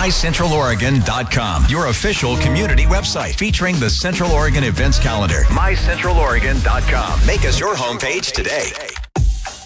mycentraloregon.com, your official community website featuring the Central Oregon events calendar. mycentraloregon.com. Make us your homepage today.